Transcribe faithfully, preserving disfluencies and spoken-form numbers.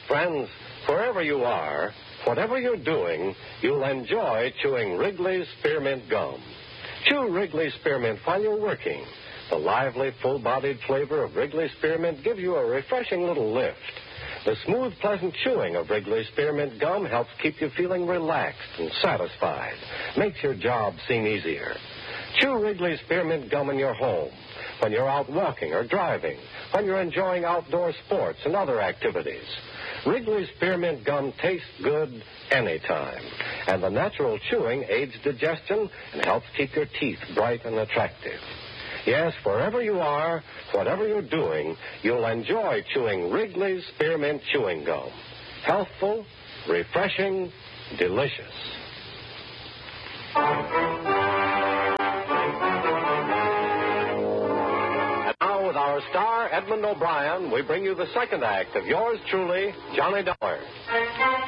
Friends, wherever you are, whatever you're doing, you'll enjoy chewing Wrigley's Spearmint Gum. Chew Wrigley's Spearmint while you're working. The lively, full-bodied flavor of Wrigley's Spearmint gives you a refreshing little lift. The smooth, pleasant chewing of Wrigley's Spearmint Gum helps keep you feeling relaxed and satisfied. Makes your job seem easier. Chew Wrigley's Spearmint Gum in your home, when you're out walking or driving, when you're enjoying outdoor sports and other activities. Wrigley's Spearmint Gum tastes good anytime, and the natural chewing aids digestion and helps keep your teeth bright and attractive. Yes, wherever you are, whatever you're doing, you'll enjoy chewing Wrigley's Spearmint Chewing Gum. Healthful, refreshing, delicious. With our star, Edmund O'Brien, we bring you the second act of yours truly, Johnny Dollar.